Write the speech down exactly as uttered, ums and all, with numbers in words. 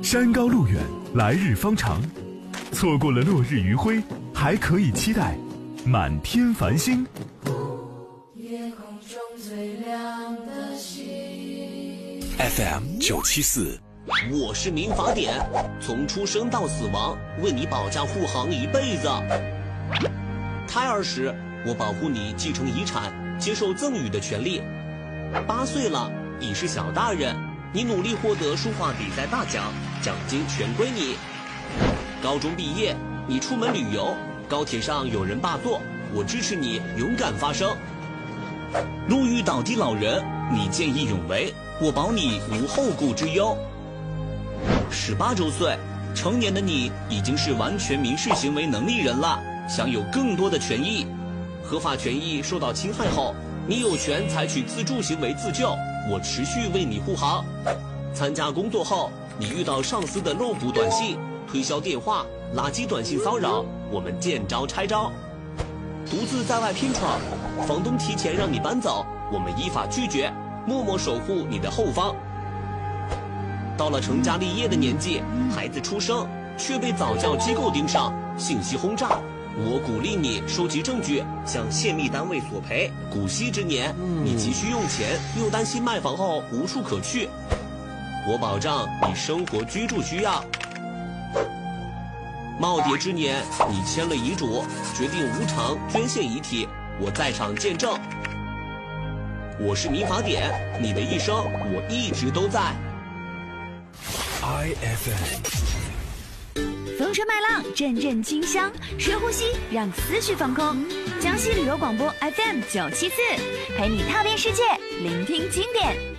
山高路远，来日方长。错过了落日余晖，还可以期待满天繁星。 夜空中最亮的星。 F M 九七四， 我是民法典，从出生到死亡，为你保驾护航一辈子。胎儿时，我保护你继承遗产、接受赠与的权利。八岁了，已是小大人，你努力获得书画比赛大奖，奖金全归你。高中毕业，你出门旅游，高铁上有人霸座，我支持你勇敢发声。路遇倒地老人，你见义勇为，我保你无后顾之忧。十八周岁，成年的你已经是完全民事行为能力人了，享有更多的权益。合法权益受到侵害后，你有权采取自助行为自救，我持续为你护航。参加工作后，你遇到上司的漏补短信、推销电话、垃圾短信骚扰，我们见招拆招。独自在外拼闯，房东提前让你搬走，我们依法拒绝，默默守护你的后方。到了成家立业的年纪，孩子出生却被早教机构盯上，信息轰炸，我鼓励你收集证据，向泄密单位索赔。古稀之年，你急需用钱，又担心卖房后无处可去，我保障你生活居住需要。耄耋之年，你签了遗嘱，决定无偿捐献遗体，我在场见证。我是民法典，你的一生我一直都在。 I F M， 风车麦浪，阵阵清香，深呼吸，让思绪放空。江西旅游广播 F M 九七四，陪你踏遍世界，聆听经典。